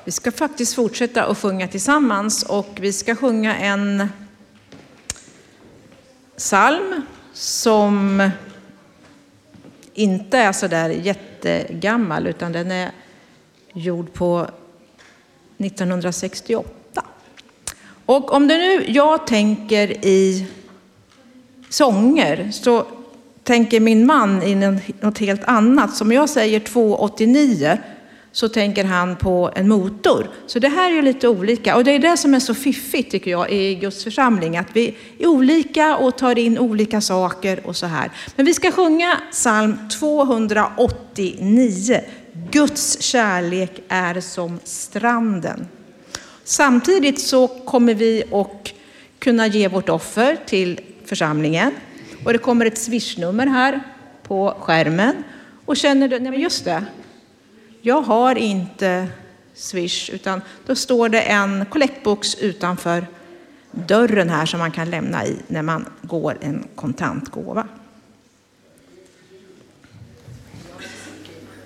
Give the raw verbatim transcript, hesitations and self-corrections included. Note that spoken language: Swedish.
Vi ska faktiskt fortsätta att sjunga tillsammans och vi ska sjunga en psalm som inte är så där jättegammal utan den är gjord på nittonhundrasextioåtta. Och om det nu jag tänker i sånger så tänker min man i något helt annat. Som jag säger två åttionio så tänker han på en motor. Så det här är ju lite olika. Och det är det som är så fiffigt tycker jag i Guds församling. Att vi är olika och tar in olika saker och så här. Men vi ska sjunga psalm tvåhundraåttionio. Guds kärlek är som stranden. Samtidigt så kommer vi att kunna ge vårt offer till församlingen. Och det kommer ett swishnummer här på skärmen. Och känner du, nej men just det. Jag har inte swish utan då står det en kollektbox utanför dörren här som man kan lämna i när man går en kontantgåva.